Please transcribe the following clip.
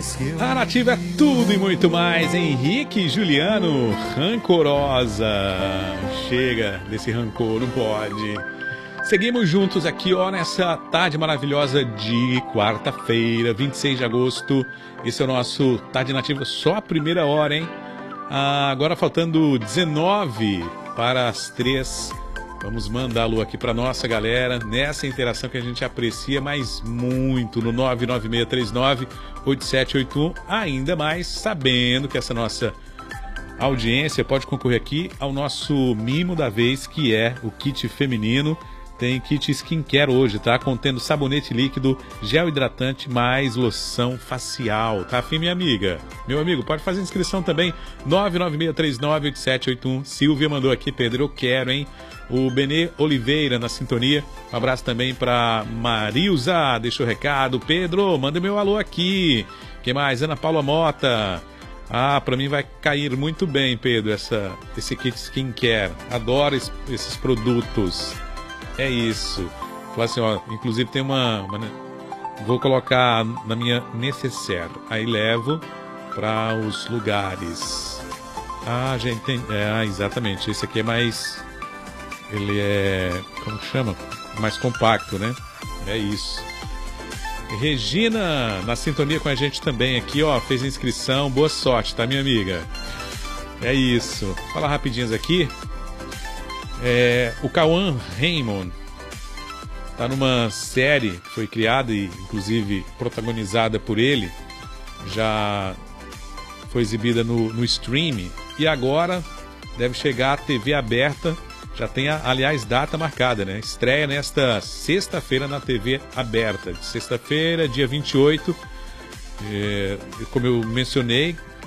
A Nativa é tudo e muito mais. Henrique e Juliano, rancorosa. Chega desse rancor, não pode. Seguimos juntos aqui, ó, nessa tarde maravilhosa de quarta-feira, 26 de agosto. Esse é o nosso Tarde Nativa, só a primeira hora, hein? Agora faltando 19 para as 3. Vamos mandar a lua aqui para nossa galera, nessa interação que a gente aprecia, mas muito, no 99639-8781. Ainda mais sabendo que essa nossa audiência pode concorrer aqui ao nosso mimo da vez, que é o kit feminino. Tem kit skincare hoje, tá? Contendo sabonete líquido, gel hidratante, mais loção facial. Tá afim, minha amiga? Meu amigo, pode fazer inscrição também. 99639-8781. Silvia mandou aqui, Pedro, eu quero, hein? O Benê Oliveira na sintonia. Um abraço também para Marilza, deixou o recado. Pedro, manda meu alô aqui. Quem mais? Ana Paula Mota. Para mim vai cair muito bem, Pedro, esse kit skincare. Adoro esses produtos. É isso. Fala assim, ó, inclusive tem vou colocar na minha necessaire. Aí levo para os lugares. Gente, exatamente. Esse aqui é mais... Ele é... Como chama? Mais compacto, né? É isso. Regina, na sintonia com a gente também aqui, ó. Fez inscrição. Boa sorte, tá, minha amiga? É isso. Fala rapidinhas aqui. O Cauã Raymond tá numa série que foi criada e inclusive protagonizada por ele, já foi exibida no streaming e agora deve chegar à TV aberta, já tem aliás data marcada, né? Estreia nesta sexta-feira na TV aberta, sexta-feira, dia 28, como eu mencionei,